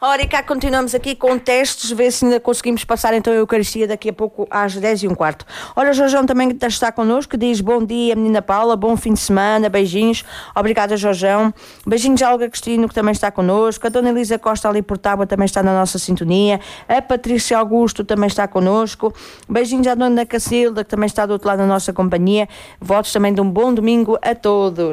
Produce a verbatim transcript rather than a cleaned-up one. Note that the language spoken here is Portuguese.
Ora, e cá continuamos aqui com testes, ver se ainda conseguimos passar então a Eucaristia daqui a pouco às dez e um quarto. Ora, o Jorjão também está connosco, diz bom dia, menina Paula, bom fim de semana, beijinhos. Obrigada, Jorjão. Beijinhos à Olga Cristino, que também está connosco. A Dona Elisa Costa ali por Tábua também está na nossa sintonia. A Patrícia Augusto também está connosco. Beijinhos à Dona Cacilda, que também está do outro lado da nossa companhia. Votos também de um bom domingo a todos.